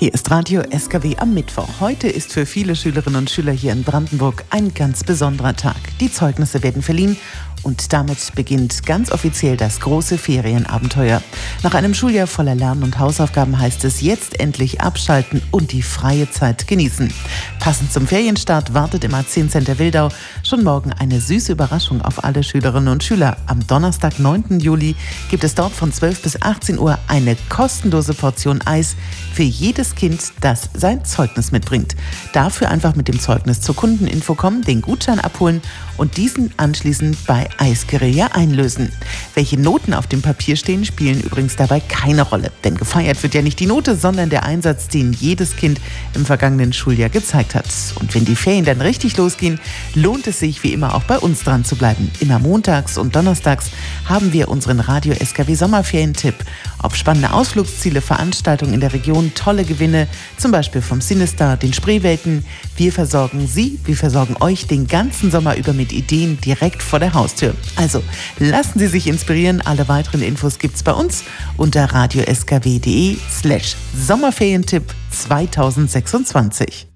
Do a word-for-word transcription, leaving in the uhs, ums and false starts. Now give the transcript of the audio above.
Hier ist Radio S K W am Mittwoch. Heute ist für viele Schülerinnen und Schüler hier in Brandenburg ein ganz besonderer Tag. Die Zeugnisse werden verliehen und damit beginnt ganz offiziell das große Ferienabenteuer. Nach einem Schuljahr voller Lernen und Hausaufgaben heißt es jetzt endlich abschalten und die freie Zeit genießen. Passend zum Ferienstart wartet im A zehn Center Wildau schon morgen eine süße Überraschung auf alle Schülerinnen und Schüler. Am Donnerstag, neunten Juli, gibt es dort von zwölf bis achtzehn Uhr eine kostenlose Portion Eis für jedes Kind, das sein Zeugnis mitbringt. Dafür einfach mit dem Zeugnis zur Kundeninfo kommen, den Gutschein abholen und diesen anschließend bei Eisguerilla einlösen. Welche Noten auf dem Papier stehen, spielen übrigens dabei keine Rolle. Denn gefeiert wird ja nicht die Note, sondern der Einsatz, den jedes Kind im vergangenen Schuljahr gezeigt hat. Und wenn die Ferien dann richtig losgehen, lohnt es sich wie immer auch bei uns dran zu bleiben. Immer montags und donnerstags haben wir unseren Radio S K W Sommerferientipp. Ob spannende Ausflugsziele, Veranstaltungen in der Region, tolle Gewinne, zum Beispiel vom Sinistar, den Spreewelten. Wir versorgen Sie, wir versorgen euch den ganzen Sommer über mit Ideen direkt vor der Haustür. Also lassen Sie sich inspirieren. Alle weiteren Infos gibt's bei uns unter radio s k w punkt d e slash Sommerferientipp zweitausendsechsundzwanzig.